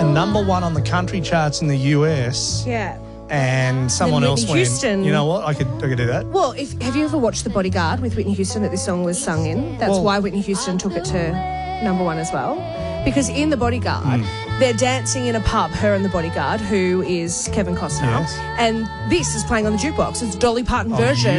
#1 on the country charts in the US. Yeah. And someone else Whitney went, Houston. you know what, I could do that. Well, have you ever watched The Bodyguard with Whitney Houston that this song was sung in? That's why Whitney Houston took it to #1 as well. Because in The Bodyguard, they're dancing in a pub, her and the bodyguard, who is Kevin Costner. Yes. And this is playing on the jukebox. It's Dolly Parton version